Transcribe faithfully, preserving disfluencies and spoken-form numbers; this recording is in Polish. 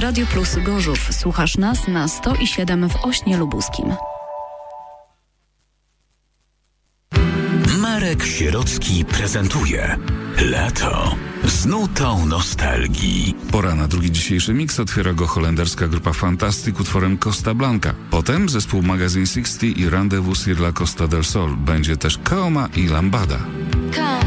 Radio Plus Gorzów. Słuchasz nas na sto i siedem w Ośnie Lubuskim. Marek Sierocki prezentuje Lato z nutą nostalgii. Pora na drugi dzisiejszy miks. Otwiera go holenderska grupa Fantastic utworem Costa Blanca. Potem zespół Magazine sześćdziesiąt i Rendezvous sur la Costa del Sol. Będzie też Kaoma i Lambada.